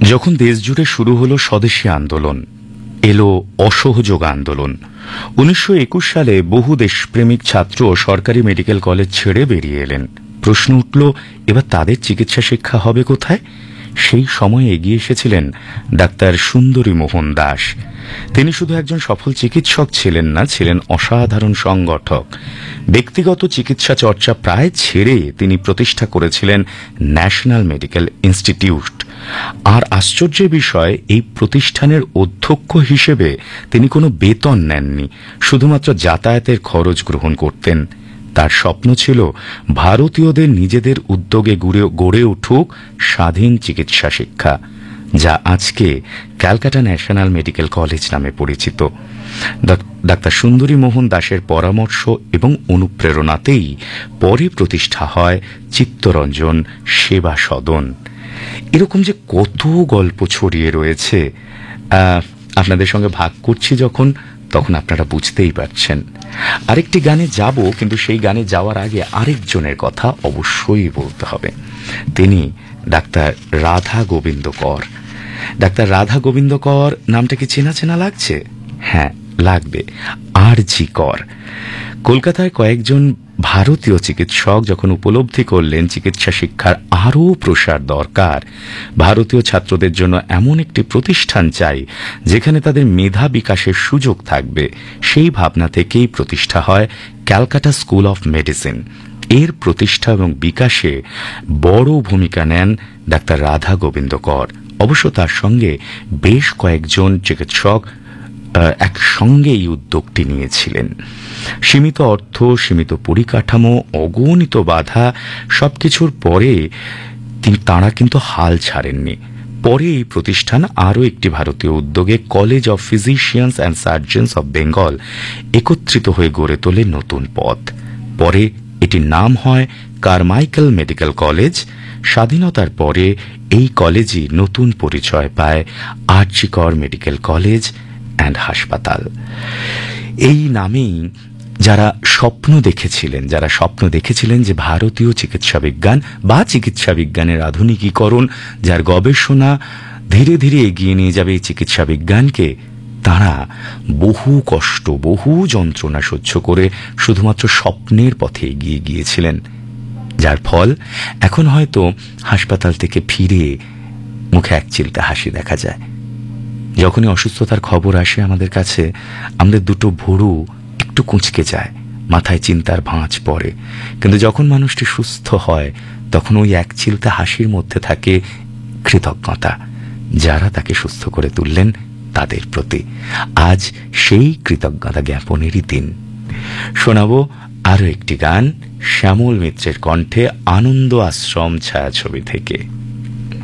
যখন দেশজুড়ে শুরু হলো স্বদেশী আন্দোলন, এলো অসহযোগ আন্দোলন। 1921 সালে বহু দেশপ্রেমিক ছাত্র সরকারি মেডিকেল কলেজ ছেড়ে বেরিয়ে এলেন। প্রশ্ন উঠল, এবার তাদের চিকিৎসা শিক্ষা হবে কোথায়? সেই সময়ে এগিয়ে এসেছিলেন ডাক্তার সুন্দরী মোহন দাস। তিনি শুধু একজন সফল চিকিৎসক ছিলেন না, ছিলেন অসাধারণ সংগঠক। ব্যক্তিগত চিকিৎসা চর্চা প্রায় ছেড়ে তিনি প্রতিষ্ঠা করেছিলেন ন্যাশনাল মেডিকেল ইনস্টিটিউট। আর আশ্চর্যের বিষয়, এই প্রতিষ্ঠানের অধ্যক্ষ হিসেবে তিনি কোনো বেতন নেননি, শুধুমাত্র যাতায়াতের খরচ গ্রহণ করতেন। তার স্বপ্ন ছিল ভারতীয়দের নিজেদের উদ্যোগে গড়ে উঠুক স্বাধীন চিকিৎসা শিক্ষা, যা আজকে ক্যালকাটা ন্যাশনাল মেডিকেল কলেজ নামে পরিচিত। ডাক্তার সুন্দরী মোহন দাসের পরামর্শ এবং অনুপ্রেরণাতেই পরে প্রতিষ্ঠা হয় চিত্তরঞ্জন সেবা সদন। এরকম যে কত গল্প ছড়িয়ে রয়েছে, আপনাদের সঙ্গে ভাগ করছি যখন, তখন আপনারা বুঝতেই পারছেন। আরেকটি গানে যাব, কিন্তু সেই গানে যাওয়ার আগে আরেকজনের কথা অবশ্যই বলতে হবে। তিনি ডাক্তার রাধা গোবিন্দ কর। ডাক্তার রাধা গোবিন্দ কর নামটা কি চেনা চেনা লাগছে? হ্যাঁ, লাগবে। আর জি কর। কলকাতায় কয়েকজন ভারতীয় চিকিৎসক যখন উপলব্ধি করলেন চিকিৎসা শিক্ষার আরও প্রসার দরকার, ভারতীয় ছাত্রদের জন্য এমন একটি প্রতিষ্ঠান চাই যেখানে তাদের মেধা বিকাশের সুযোগ থাকবে, সেই ভাবনা থেকেই প্রতিষ্ঠা হয় ক্যালকাটা স্কুল অফ মেডিসিন। এর প্রতিষ্ঠা এবং বিকাশে বড় ভূমিকা নেন ডাক্তার রাধা গোবিন্দ কর। অবশ্য তার সঙ্গে বেশ কয়েকজন চিকিৎসক একসঙ্গে এই উদ্যোগটি নিয়েছিলেন। সীমিত অর্থ, সীমিত পরিকাঠামো, অগণিত বাধা, সবকিছুর পরে তাঁরা কিন্তু হাল ছাড়েননি। পরে এই প্রতিষ্ঠান আরও একটি ভারতীয় উদ্যোগে college of physicians and surgeons of Bengal একত্রিত হয়ে গড়ে তোলে নতুন পথ। পরে এটির নাম হয় কারমাইকেল মেডিকেল কলেজ। স্বাধীনতার পরে এই কলেজই নতুন পরিচয় পায় আর জি কর মেডিকেল কলেজ অ্যান্ড হাসপাতাল। এই নামেই যারা স্বপ্ন দেখেছিলেন যে ভারতীয় চিকিৎসা বিজ্ঞান বা চিকিৎসা বিজ্ঞানের আধুনিকীকরণ, যার গবেষণা ধীরে ধীরে এগিয়ে নিয়ে যাবে এই চিকিৎসা বিজ্ঞানকে, তারা বহু কষ্ট, বহু যন্ত্রণা সহ্য করে শুধুমাত্র স্বপ্নের পথে এগিয়ে গিয়েছিলেন, যার ফল এখন হয়তো হাসপাতাল থেকে ফিরে মুখে একচিলতে হাসি দেখা যায়। যখনই অসুস্থতার খবর আসে আমাদের কাছে, আমাদের দুটো ভুরু একটু কুঁচকে যায়, মাথায় চিন্তার ভাঁজ পড়ে। কিন্তু যখন মানুষটি সুস্থ হয়, তখন ওই একচিলতে হাসির মধ্যে থাকে কৃতজ্ঞতা, যারা তাকে সুস্থ করে তুললেন তাদের প্রতি। আজ সেই কৃতজ্ঞতা জ্ঞাপনেরই দিন। শোনাবো আরও একটি গান শ্যামল মিত্রের কণ্ঠে, আনন্দ আশ্রম ছায়াছবি থেকে।